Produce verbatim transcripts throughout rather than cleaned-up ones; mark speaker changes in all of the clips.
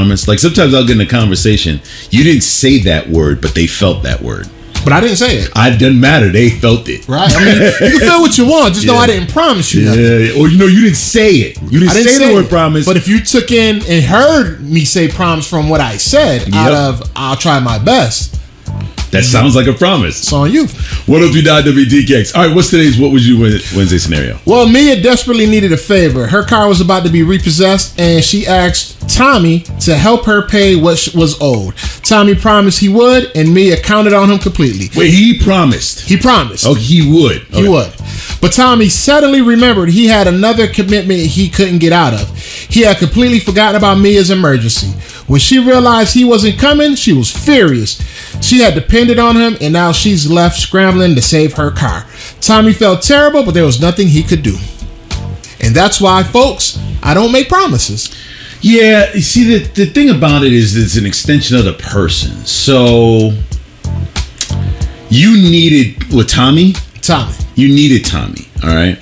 Speaker 1: promise? Like sometimes I'll get in a conversation, you didn't say that word, but they felt that word.
Speaker 2: But I didn't say it.
Speaker 1: I didn't matter. They felt it.
Speaker 2: Right. I mean, you can feel what you want. Just yeah. know I didn't promise you nothing.
Speaker 1: Yeah. Or, you know, you didn't say it. You didn't, didn't say, say the word it. promise.
Speaker 2: But if you took in and heard me say promise from what I said, yep. out of I'll try my best.
Speaker 1: That sounds like a promise.
Speaker 2: It's on you.
Speaker 1: one oh three nine W D K X. All right, what's today's What Would You Win Wednesday scenario?
Speaker 2: Well, Mia desperately needed a favor. Her car was about to be repossessed, and she asked Tommy to help her pay what was owed. Tommy promised he would, and Mia counted on him completely.
Speaker 1: Wait, he promised?
Speaker 2: He promised.
Speaker 1: Oh, he would.
Speaker 2: He okay. would. But Tommy suddenly remembered he had another commitment he couldn't get out of. He had completely forgotten about Mia's emergency. When she realized he wasn't coming, she was furious. She had depended on him, and now she's left scrambling to save her car. Tommy felt terrible, but there was nothing he could do. And that's why, folks, I don't make promises.
Speaker 1: Yeah, you see, the, the thing about it is it's an extension of the person. So, you needed, with Tommy?
Speaker 2: Tommy.
Speaker 1: You needed Tommy, all right?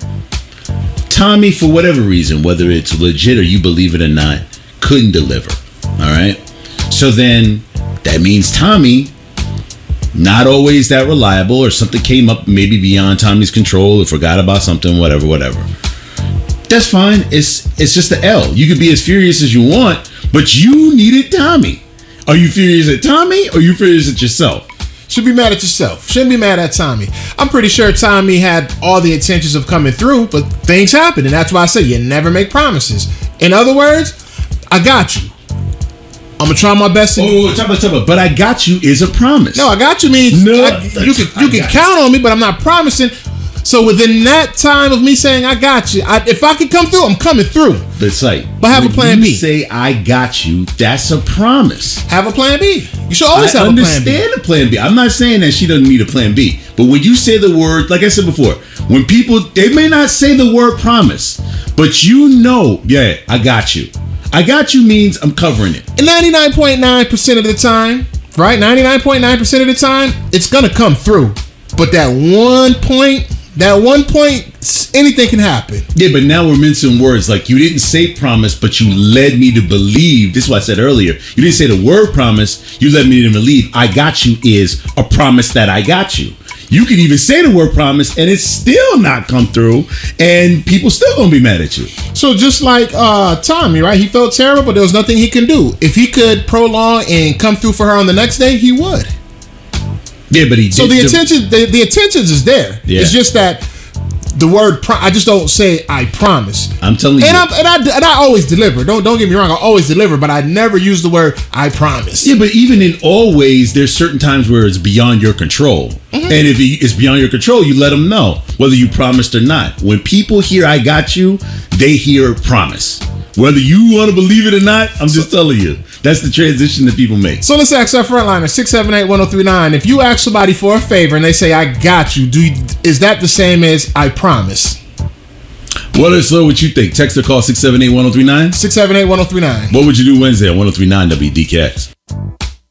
Speaker 1: Tommy, for whatever reason, whether it's legit or you believe it or not, couldn't deliver, all right? So then, that means Tommy, not always that reliable, or something came up maybe beyond Tommy's control, or forgot about something, whatever, whatever. That's fine. It's it's just the L. You could be as furious as you want, but you needed Tommy. Are you furious at Tommy, or are you furious at yourself?
Speaker 2: Should be mad at yourself. Shouldn't be mad at Tommy. I'm pretty sure Tommy had all the intentions of coming through, but things happen, and that's why I say you never make promises. In other words, I got you. I'm gonna try my best. To-
Speaker 1: oh, talk about, talk about, but I got you is a promise.
Speaker 2: No, I got you means
Speaker 1: no,
Speaker 2: I, you can you can count on me, but I'm not promising. So within that time of me saying I got you, I, if I can come through, I'm coming through.
Speaker 1: But it's like,
Speaker 2: but have a plan
Speaker 1: you
Speaker 2: B.
Speaker 1: Say I got you. That's a promise.
Speaker 2: Have a plan B. You should always
Speaker 1: I
Speaker 2: have a plan B.
Speaker 1: Understand a plan B. I'm not saying that she doesn't need a plan B, but when you say the word, like I said before, when people they may not say the word promise, but you know, yeah, I got you. I got you means I'm covering it.
Speaker 2: And ninety-nine point nine percent of the time, right? ninety-nine point nine percent of the time, it's gonna come through. But that one point, that one point, anything can happen.
Speaker 1: Yeah, but now we're mincing words. Like, you didn't say promise, but you led me to believe. This is what I said earlier. You didn't say the word promise. You led me to believe I got you is a promise that I got you. You can even say the word promise and it's still not come through, and people still gonna be mad at you.
Speaker 2: So just like uh, Tommy, right? He felt terrible, but there was nothing he can do. If he could prolong and come through for her on the next day, he would.
Speaker 1: Yeah, but he did.
Speaker 2: So the intention, the, the intentions is there. Yeah. It's just that the word pro- I just don't say I promise.
Speaker 1: I'm telling you,
Speaker 2: and, I'm, and I and I always deliver. Don't don't get me wrong. I always deliver, but I never use the word I promise.
Speaker 1: Yeah, but even in always, there's certain times where it's beyond your control, mm-hmm. and if it's beyond your control, you let them know whether you promised or not. When people hear "I got you," they hear promise. Whether you want to believe it or not, I'm just telling you. That's the transition that people make.
Speaker 2: So let's ask our frontliner, six seven eight, one oh three nine. If you ask somebody for a favor and they say, I got you, do you, is that the same as I promise?
Speaker 1: What is so what you think? Text or call six seven eight, one oh three nine?
Speaker 2: six seven eight, one oh three nine.
Speaker 1: What would you do Wednesday on one oh three nine W D K X?